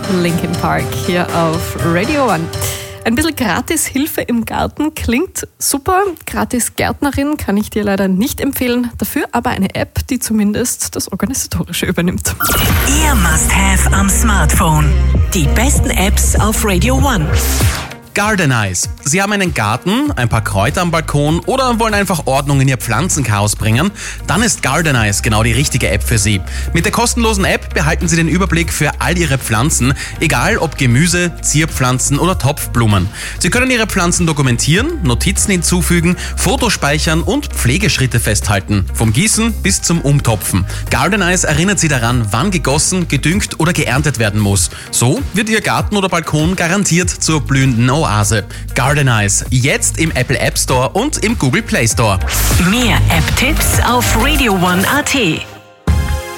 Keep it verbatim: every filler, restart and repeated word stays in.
Linkin Park hier auf Radio One. Ein bisschen Gratis-Hilfe im Garten klingt super. Gratis-Gärtnerin kann ich dir leider nicht empfehlen. Dafür aber eine App, die zumindest das Organisatorische übernimmt. Ihr Must-Have am Smartphone. Die besten Apps auf Radio One. Gardenize. Sie haben einen Garten, ein paar Kräuter am Balkon oder wollen einfach Ordnung in Ihr Pflanzenchaos bringen? Dann ist Gardenize genau die richtige App für Sie. Mit der kostenlosen App behalten Sie den Überblick für all Ihre Pflanzen, egal ob Gemüse, Zierpflanzen oder Topfblumen. Sie können Ihre Pflanzen dokumentieren, Notizen hinzufügen, Fotos speichern und Pflegeschritte festhalten, vom Gießen bis zum Umtopfen. Gardenize erinnert Sie daran, wann gegossen, gedüngt oder geerntet werden muss. So wird Ihr Garten oder Balkon garantiert zur blühenden Oase. Gardenize, jetzt im Apple App Store und im Google Play Store. Mehr App-Tipps auf radio one punkt a t.